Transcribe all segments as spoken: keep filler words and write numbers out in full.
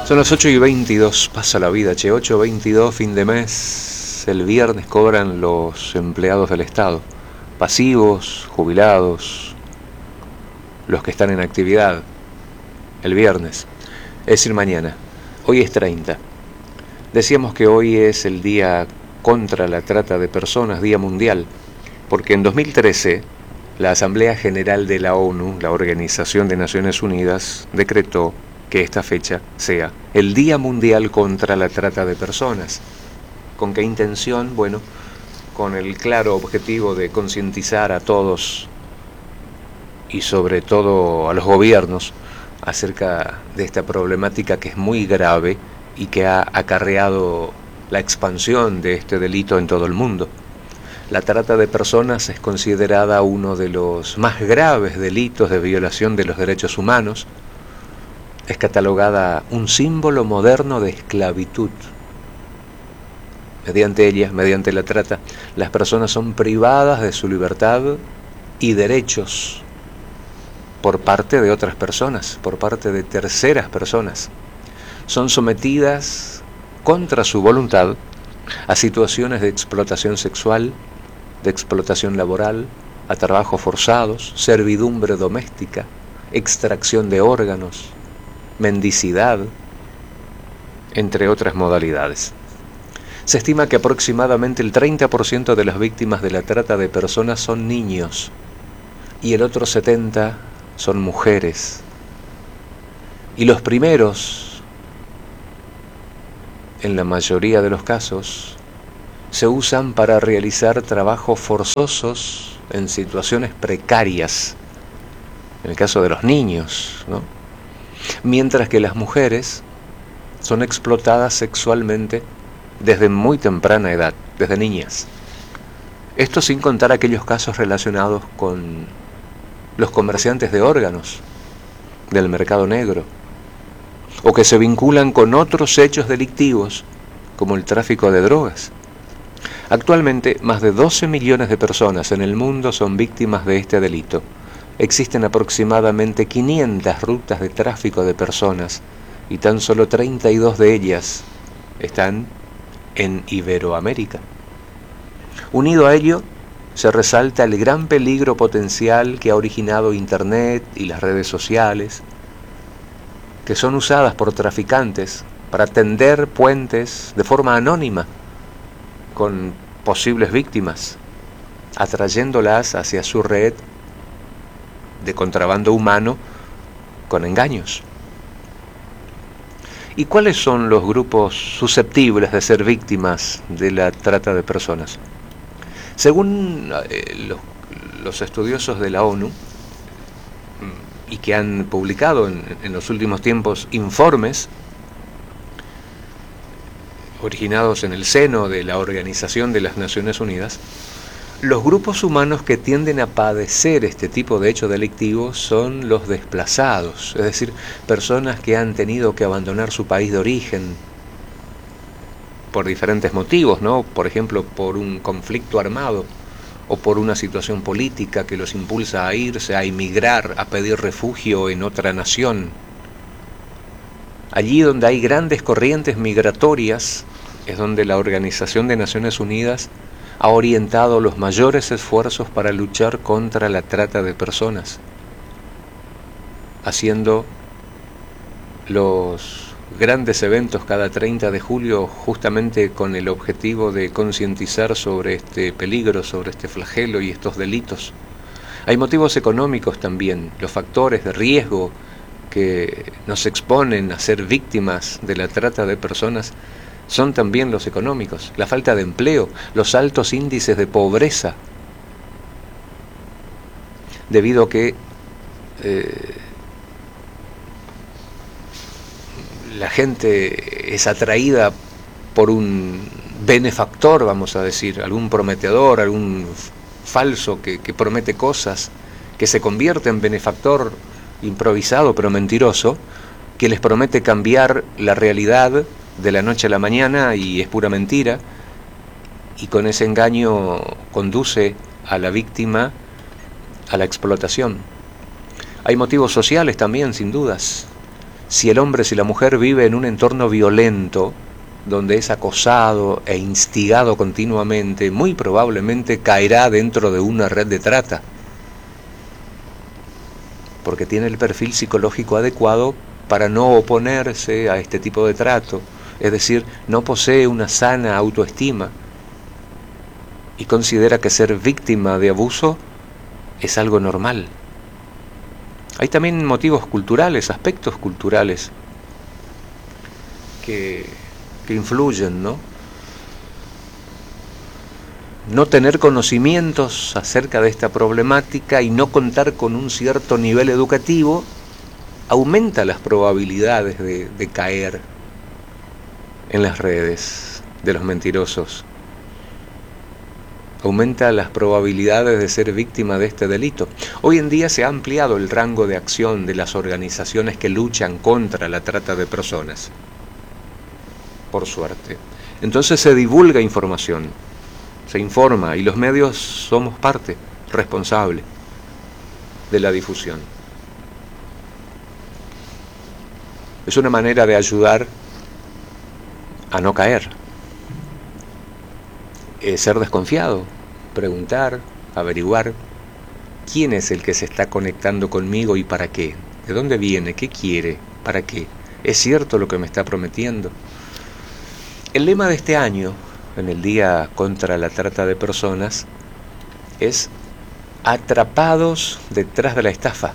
Son las ocho y veintidós, pasa la vida, che, ocho veintidós, fin de mes. El viernes cobran los empleados del Estado, pasivos, jubilados, los que están en actividad. El viernes, es decir, mañana. Hoy es treinta. Decíamos que hoy es el día contra la trata de personas, día mundial, porque en dos mil trece la Asamblea General de la ONU, la Organización de Naciones Unidas, decretó que esta fecha sea el Día Mundial contra la Trata de Personas. ¿Con qué intención? Bueno, con el claro objetivo de concientizar a todos y sobre todo a los gobiernos acerca de esta problemática que es muy grave y que ha acarreado la expansión de este delito en todo el mundo. La trata de personas es considerada uno de los más graves delitos de violación de los derechos humanos. Es catalogada un símbolo moderno de esclavitud. Mediante ella, mediante la trata, las personas son privadas de su libertad y derechos por parte de otras personas, por parte de terceras personas. Son sometidas contra su voluntad a situaciones de explotación sexual, de explotación laboral, a trabajos forzados, servidumbre doméstica, extracción de órganos, mendicidad, entre otras modalidades. Se estima que aproximadamente el treinta por ciento de las víctimas de la trata de personas son niños y el otro setenta por ciento son mujeres. Y los primeros, en la mayoría de los casos, se usan para realizar trabajos forzosos en situaciones precarias, en el caso de los niños, ¿no? Mientras que las mujeres son explotadas sexualmente desde muy temprana edad, desde niñas. Esto sin contar aquellos casos relacionados con los comerciantes de órganos del mercado negro, o que se vinculan con otros hechos delictivos, como el tráfico de drogas. Actualmente, más de doce millones de personas en el mundo son víctimas de este delito. Existen aproximadamente quinientas rutas de tráfico de personas y tan solo treinta y dos de ellas están en Iberoamérica. Unido a ello, se resalta el gran peligro potencial que ha originado Internet y las redes sociales, que son usadas por traficantes para tender puentes de forma anónima con posibles víctimas, atrayéndolas hacia su red de contrabando humano con engaños. ¿Y cuáles son los grupos susceptibles de ser víctimas de la trata de personas? Según eh, los, los estudiosos de la ONU, y que han publicado en, en los últimos tiempos informes originados en el seno de la Organización de las Naciones Unidas, los grupos humanos que tienden a padecer este tipo de hechos delictivos son los desplazados, es decir, personas que han tenido que abandonar su país de origen por diferentes motivos, ¿no? Por ejemplo, por un conflicto armado o por una situación política que los impulsa a irse, a emigrar, a pedir refugio en otra nación. Allí donde hay grandes corrientes migratorias es donde la Organización de Naciones Unidas ha orientado los mayores esfuerzos para luchar contra la trata de personas, haciendo los grandes eventos cada treinta de julio justamente con el objetivo de concientizar sobre este peligro, sobre este flagelo y estos delitos. Hay motivos económicos también, los factores de riesgo que nos exponen a ser víctimas de la trata de personas son también los económicos, la falta de empleo, los altos índices de pobreza, debido a que eh, la gente es atraída por un benefactor, vamos a decir, algún prometedor, algún falso que, que promete cosas, que se convierte en benefactor improvisado pero mentiroso, que les promete cambiar la realidad de la noche a la mañana y es pura mentira, y con ese engaño conduce a la víctima a la explotación. Hay motivos sociales también, sin dudas. Si el hombre, si la mujer vive en un entorno violento, donde es acosado e instigado continuamente, muy probablemente caerá dentro de una red de trata, porque tiene el perfil psicológico adecuado para no oponerse a este tipo de trato, es decir, no posee una sana autoestima y considera que ser víctima de abuso es algo normal. Hay también motivos culturales, aspectos culturales que, que influyen, ¿no? No tener conocimientos acerca de esta problemática y no contar con un cierto nivel educativo aumenta las probabilidades de, de caer en las redes de los mentirosos. Aumenta las probabilidades de ser víctima de este delito. Hoy en día se ha ampliado el rango de acción de las organizaciones que luchan contra la trata de personas, por suerte. Entonces se divulga información, se informa y los medios somos parte responsable de la difusión. Es una manera de ayudar a no caer. Eh, ser desconfiado, preguntar, averiguar quién es el que se está conectando conmigo y para qué, de dónde viene, qué quiere, para qué, es cierto lo que me está prometiendo. El lema de este año, en el Día contra la Trata de Personas, es atrapados detrás de la estafa.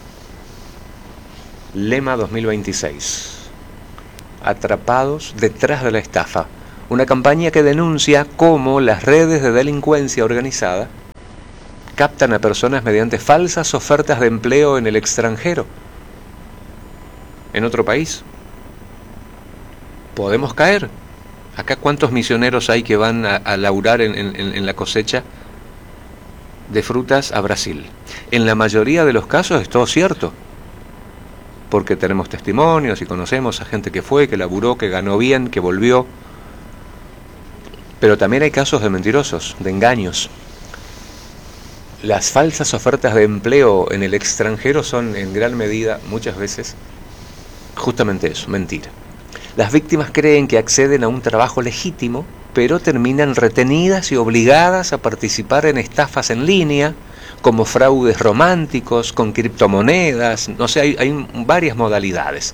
Lema dos mil veintiséis. Atrapados detrás de la estafa. Una campaña que denuncia cómo las redes de delincuencia organizada captan a personas mediante falsas ofertas de empleo en el extranjero, en otro país. ¿Podemos caer? Acá, ¿cuántos misioneros hay que van a, a laburar en, en, en la cosecha de frutas a Brasil? En la mayoría de los casos es todo cierto, porque tenemos testimonios y conocemos a gente que fue, que laburó, que ganó bien, que volvió. Pero también hay casos de mentirosos, de engaños. Las falsas ofertas de empleo en el extranjero son en gran medida, muchas veces, justamente eso, mentira. Las víctimas creen que acceden a un trabajo legítimo, pero terminan retenidas y obligadas a participar en estafas en línea, como fraudes románticos, con criptomonedas, no sé, hay, hay varias modalidades.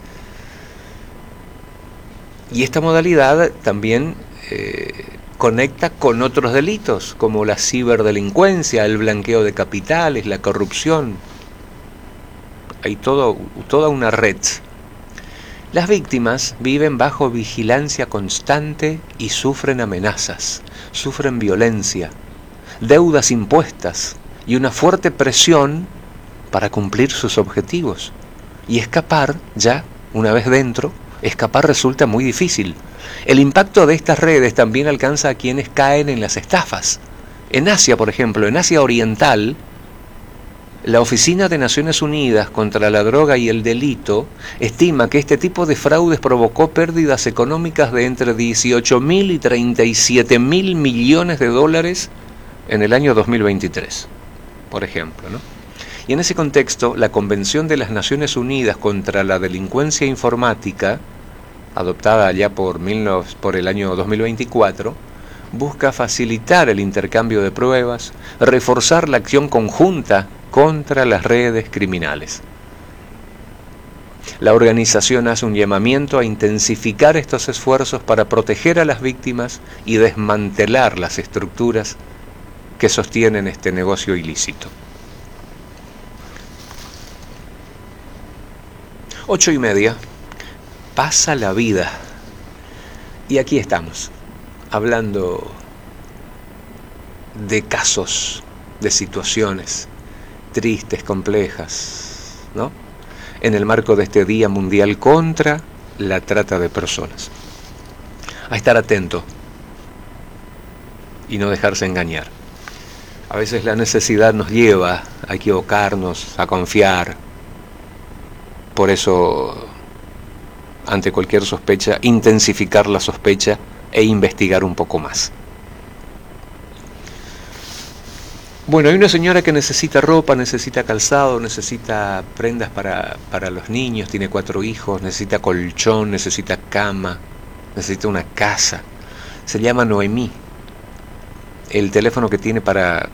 Y esta modalidad también eh, conecta con otros delitos, como la ciberdelincuencia, el blanqueo de capitales, la corrupción. Hay todo, toda una red. Las víctimas viven bajo vigilancia constante y sufren amenazas, sufren violencia, deudas impuestas y una fuerte presión para cumplir sus objetivos. Y escapar, ya, una vez dentro, escapar resulta muy difícil. El impacto de estas redes también alcanza a quienes caen en las estafas. En Asia, por ejemplo, en Asia Oriental, la Oficina de Naciones Unidas contra la Droga y el Delito estima que este tipo de fraudes provocó pérdidas económicas de entre dieciocho mil y treinta y siete mil millones de dólares en el año dos mil veintitrés, por ejemplo, ¿no? Y en ese contexto, la Convención de las Naciones Unidas contra la Delincuencia Informática, adoptada allá por, mil, por el año dos mil veinticuatro, busca facilitar el intercambio de pruebas, reforzar la acción conjunta contra las redes criminales. La organización hace un llamamiento a intensificar estos esfuerzos para proteger a las víctimas y desmantelar las estructuras que sostienen este negocio ilícito. Ocho y media, pasa la vida. Y aquí estamos, hablando de casos, de situaciones tristes, complejas, ¿no? En el marco de este Día Mundial contra la Trata de Personas. A estar atento y no dejarse engañar. A veces la necesidad nos lleva a equivocarnos, a confiar. Por eso, ante cualquier sospecha, intensificar la sospecha e investigar un poco más. Bueno, hay una señora que necesita ropa, necesita calzado, necesita prendas para, para los niños, tiene cuatro hijos, necesita colchón, necesita cama, necesita una casa. Se llama Noemí. El teléfono que tiene para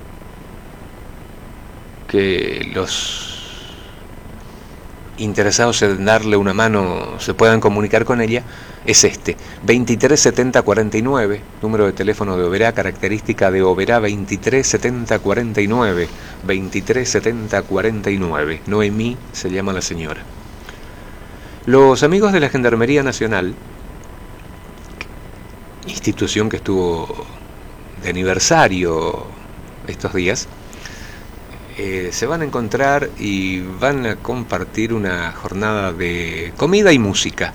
que los interesados en darle una mano se puedan comunicar con ella es este, veintitrés setenta cuarenta y nueve, número de teléfono de Oberá, característica de Oberá veintitrés setenta cuarenta y nueve, veintitrés setenta cuarenta y nueve. Noemí se llama la señora. Los amigos de la Gendarmería Nacional, institución que estuvo de aniversario estos días, eh, se van a encontrar y van a compartir una jornada de comida y música.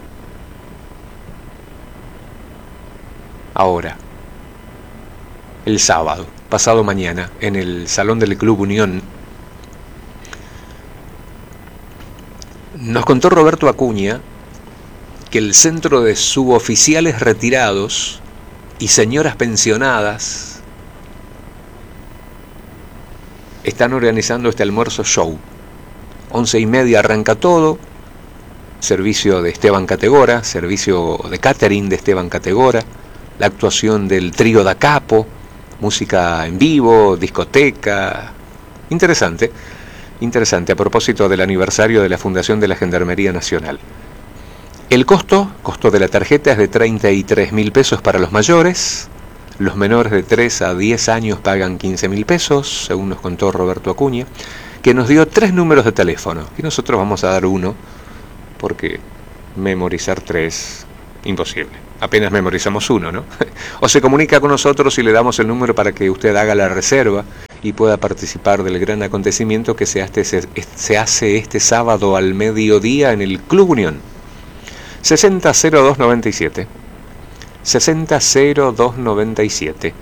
Ahora, el sábado, pasado mañana, en el Salón del Club Unión, nos contó Roberto Acuña que el Centro de Suboficiales Retirados y Señoras Pensionadas están organizando este almuerzo show. Once y media arranca todo, servicio de Esteban Categora, servicio de catering de Esteban Categora, la actuación del trío Da Capo, música en vivo, discoteca. Interesante, interesante a propósito del aniversario de la fundación de la Gendarmería Nacional. El costo, costo de la tarjeta es de treinta y tres mil pesos para los mayores, los menores de tres a diez años pagan quince mil pesos, según nos contó Roberto Acuña, que nos dio tres números de teléfono, y nosotros vamos a dar uno, porque memorizar tres, imposible. Apenas memorizamos uno, ¿no? O se comunica con nosotros y le damos el número para que usted haga la reserva y pueda participar del gran acontecimiento que se hace, se, se hace este sábado al mediodía en el Club Unión. sesenta cero dos noventa y siete. sesenta cero dos noventa y siete.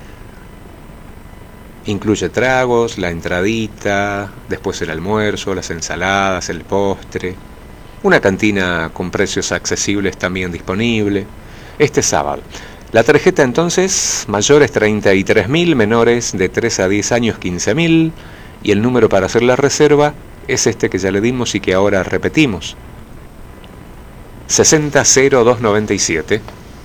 Incluye tragos, la entradita, después el almuerzo, las ensaladas, el postre. Una cantina con precios accesibles también disponible. Este sábado. La tarjeta entonces, mayores treinta y tres mil, menores de tres a diez años quince mil, y el número para hacer la reserva es este que ya le dimos y que ahora repetimos. sesenta cero dos noventa y siete.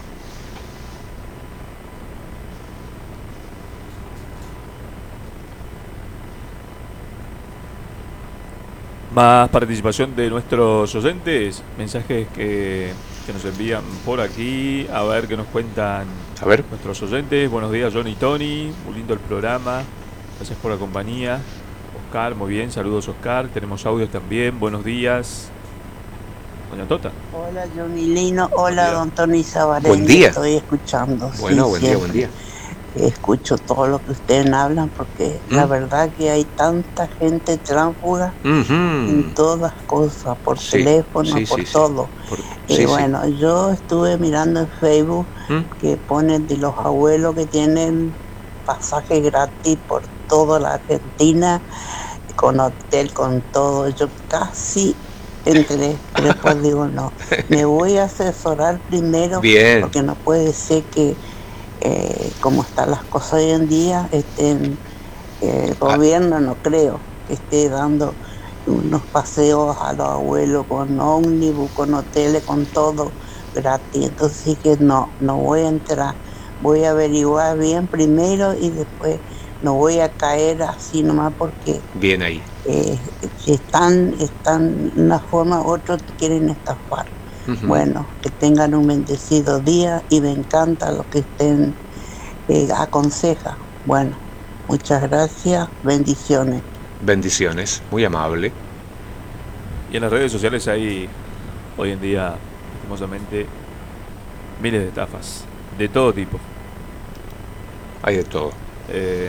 Más participación de nuestros oyentes, mensajes que, que nos envían por aquí, a ver qué nos cuentan A ver. nuestros oyentes. Buenos días, John y Tony, muy lindo el programa, gracias por la compañía. Oscar, muy bien, saludos Oscar, tenemos audios también, buenos días. Doña Tota. Hola Johnny Lino, hola don Tony Zabarelli. Buen día. Estoy escuchando. Bueno, sí, buen día, buen día. Escucho todo lo que ustedes hablan porque ¿Mm? La verdad que hay tanta gente tránsfuga uh-huh. en todas cosas, por sí, teléfono, sí, por sí, todo. Sí. Por, y sí, bueno, sí. Yo estuve mirando en Facebook ¿Mm? Que ponen de los abuelos que tienen pasaje gratis por toda la Argentina, con hotel, con todo. Yo casi entré, pero después digo no, me voy a asesorar primero. Bien. Porque no puede ser que Eh, como están las cosas hoy en día, estén, eh, el gobierno no creo que esté dando unos paseos a los abuelos con ómnibus, con hoteles, con todo gratis. Entonces sí que no, no voy a entrar, voy a averiguar bien primero y después no voy a caer así nomás porque bien ahí eh, están, están de una forma u otra que quieren estafar. Uh-huh. Bueno, que tengan un bendecido día y me encanta lo que estén eh, aconseja. Bueno, muchas gracias, bendiciones. Bendiciones, muy amable. Y en las redes sociales hay hoy en día, lastimosamente, miles de estafas, de todo tipo. Hay de todo. Eh,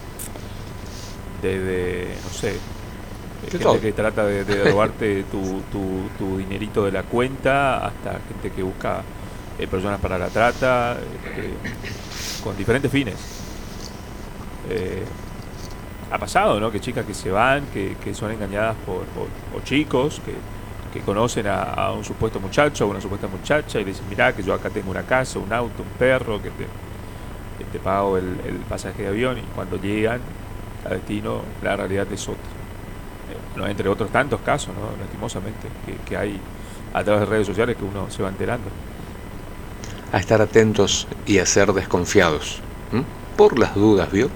desde, no sé, gente todo. Que trata de, de robarte tu, tu, tu dinerito de la cuenta, hasta gente que busca eh, personas para la trata, eh, con diferentes fines. Eh, ha pasado, ¿no? Que chicas que se van, que, que son engañadas por, por, por chicos, que, que conocen a, a un supuesto muchacho, a una supuesta muchacha, y le dicen, mirá, que yo acá tengo una casa, un auto, un perro, que te, que te pago el, el pasaje de avión, y cuando llegan, cada destino, la realidad es otra. Eh, bueno, entre otros tantos casos, ¿no? Lastimosamente, que, que hay a través de redes sociales que uno se va enterando. A estar atentos y a ser desconfiados. ¿Mm? Por las dudas, ¿vio?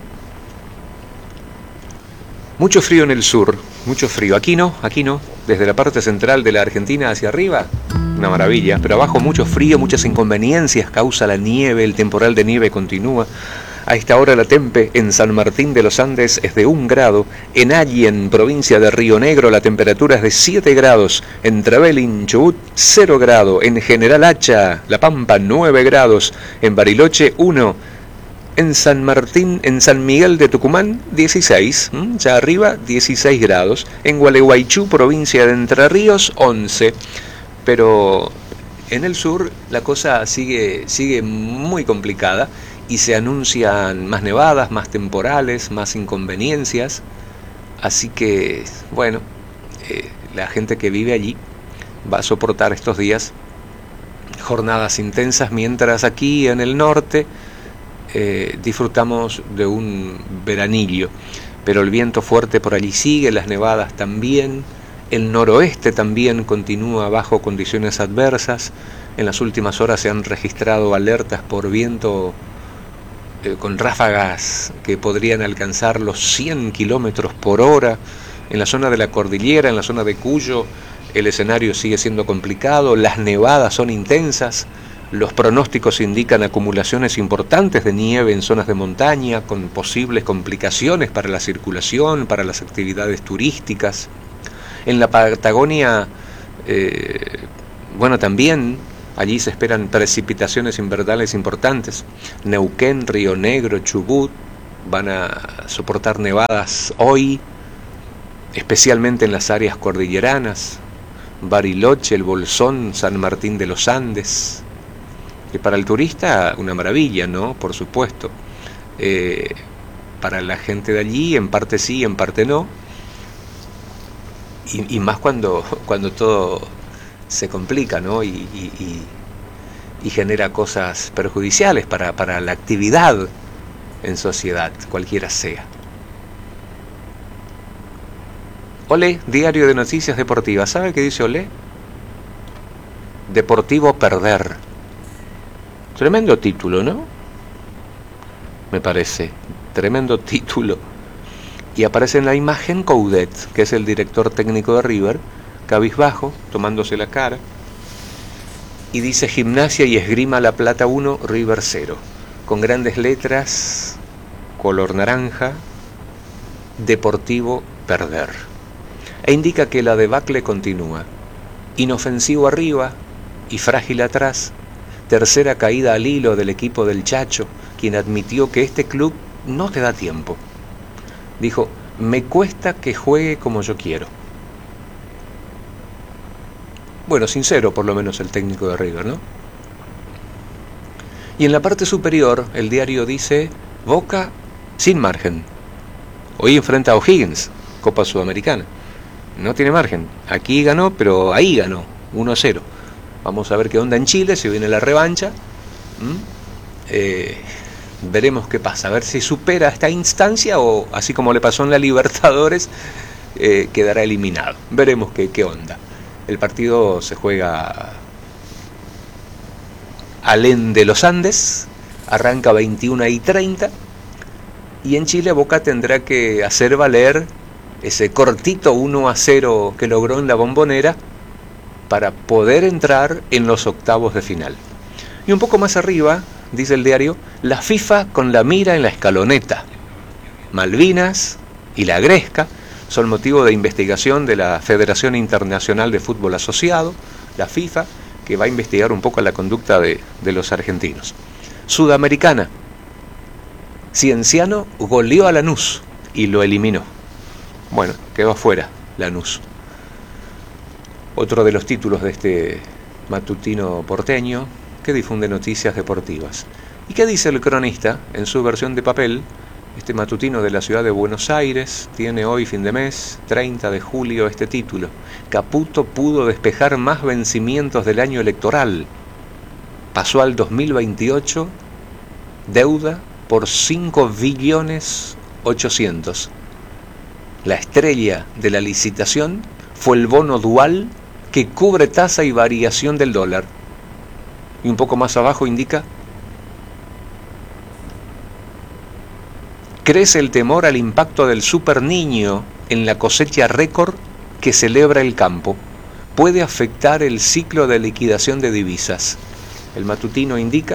Mucho frío en el sur, mucho frío. Aquí no, aquí no. Desde la parte central de la Argentina hacia arriba, una maravilla. Pero abajo mucho frío, muchas inconveniencias causa la nieve, el temporal de nieve continúa. A esta hora la tempe en San Martín de los Andes es de un grado. En Allen, provincia de Río Negro, la temperatura es de siete grados. En Trevelin, Chubut, cero grado. En General Hacha, La Pampa, nueve grados. En Bariloche, uno. En San Martín, en San Miguel de Tucumán, dieciséis, ¿m? Ya arriba, dieciséis grados. En Gualeguaychú, provincia de Entre Ríos, once. Pero en el sur la cosa sigue, sigue muy complicada y se anuncian más nevadas, más temporales, más inconveniencias. Así que, bueno, eh, la gente que vive allí va a soportar estos días jornadas intensas, mientras aquí en el norte Eh, disfrutamos de un veranillo, pero el viento fuerte por allí sigue, las nevadas también, el noroeste también continúa bajo condiciones adversas. En las últimas horas se han registrado alertas por viento eh, con ráfagas que podrían alcanzar los cien kilómetros por hora. En la zona de la cordillera, en la zona de Cuyo, el escenario sigue siendo complicado, las nevadas son intensas. Los pronósticos indican acumulaciones importantes de nieve en zonas de montaña, con posibles complicaciones para la circulación, para las actividades turísticas. En la Patagonia, eh, bueno, también allí se esperan precipitaciones invernales importantes. Neuquén, Río Negro, Chubut van a soportar nevadas hoy, especialmente en las áreas cordilleranas. Bariloche, El Bolsón, San Martín de los Andes. Que para el turista una maravilla, ¿no? Por supuesto. Eh, para la gente de allí, en parte sí, en parte no. Y, y más cuando, cuando todo se complica, ¿no? Y, y, y, y genera cosas perjudiciales para, para la actividad en sociedad, cualquiera sea. Olé, Diario de Noticias Deportivas. ¿Sabe qué dice Olé? Deportivo perder. Tremendo título, ¿no? Me parece. Tremendo título. Y aparece en la imagen Coudet, que es el director técnico de River, cabizbajo, tomándose la cara. Y dice Gimnasia y Esgrima La Plata uno, River cero. Con grandes letras, color naranja, Deportivo perder. E indica que la debacle continúa. Inofensivo arriba y frágil atrás. Tercera caída al hilo del equipo del Chacho, quien admitió que este club no te da tiempo. Dijo, me cuesta que juegue como yo quiero. Bueno, sincero por lo menos el técnico de River, ¿no? Y en la parte superior, el diario dice, Boca sin margen. Hoy enfrenta a O'Higgins, Copa Sudamericana. No tiene margen. Aquí ganó, pero ahí ganó, uno a cero. Vamos a ver qué onda en Chile, si viene la revancha. ¿Mm? Eh, veremos qué pasa, a ver si supera esta instancia o, así como le pasó en la Libertadores, eh, quedará eliminado. Veremos qué, qué onda. El partido se juega alén de los Andes, arranca veintiuna y treinta, y en Chile Boca tendrá que hacer valer ese cortito uno a cero que logró en la Bombonera, para poder entrar en los octavos de final. Y un poco más arriba, dice el diario, la FIFA con la mira en la escaloneta. Malvinas y la Gresca son motivo de investigación de la Federación Internacional de Fútbol Asociado, la FIFA, que va a investigar un poco la conducta de, de los argentinos. Sudamericana. Cienciano goleó a Lanús y lo eliminó. Bueno, quedó afuera Lanús. Otro de los títulos de este matutino porteño que difunde noticias deportivas. ¿Y qué dice el cronista en su versión de papel? Este matutino de la ciudad de Buenos Aires tiene hoy, fin de mes, treinta de julio, este título. Caputo pudo despejar más vencimientos del año electoral. Pasó al dos mil veintiocho, deuda por cinco billones ochocientos. La estrella de la licitación fue el bono dual que cubre tasa y variación del dólar. Y un poco más abajo indica: crece el temor al impacto del super niño en la cosecha récord que celebra el campo. Puede afectar el ciclo de liquidación de divisas. El matutino indica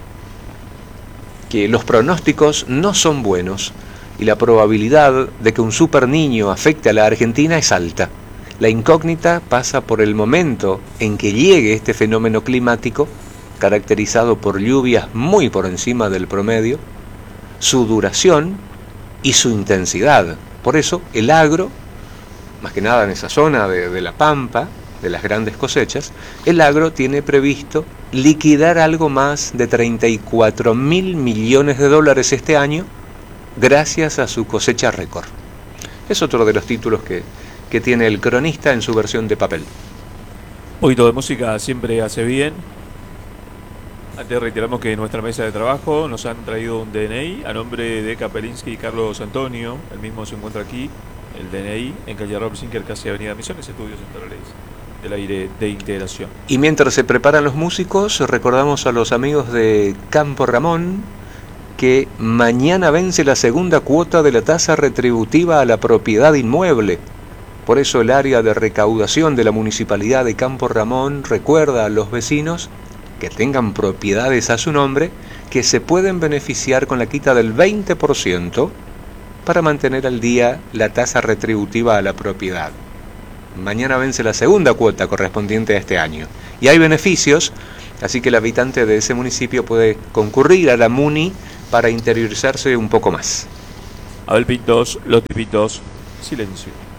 que los pronósticos no son buenos y la probabilidad de que un super niño afecte a la Argentina es alta. La incógnita pasa por el momento en que llegue este fenómeno climático, caracterizado por lluvias muy por encima del promedio, su duración y su intensidad. Por eso el agro, más que nada en esa zona de, de La Pampa, de las grandes cosechas, el agro tiene previsto liquidar algo más de treinta y cuatro mil millones de dólares este año gracias a su cosecha récord. Es otro de los títulos que, que tiene El Cronista en su versión de papel. Un poquito de música siempre hace bien. Antes reiteramos que en nuestra mesa de trabajo nos han traído un D N I a nombre de Kapelinsky y Carlos Antonio. El mismo se encuentra aquí, el D N I, en calle Rob Sinker, casi Avenida Misiones, Estudios Centrales del Aire de Integración. Y mientras se preparan los músicos, recordamos a los amigos de Campo Ramón que mañana vence la segunda cuota de la tasa retributiva a la propiedad inmueble. Por eso el área de recaudación de la Municipalidad de Campo Ramón recuerda a los vecinos que tengan propiedades a su nombre que se pueden beneficiar con la quita del veinte por ciento para mantener al día la tasa retributiva a la propiedad. Mañana vence la segunda cuota correspondiente a este año. Y hay beneficios, así que el habitante de ese municipio puede concurrir a la Muni para interiorizarse un poco más. Abel Pintos, Los Tipitos, silencio.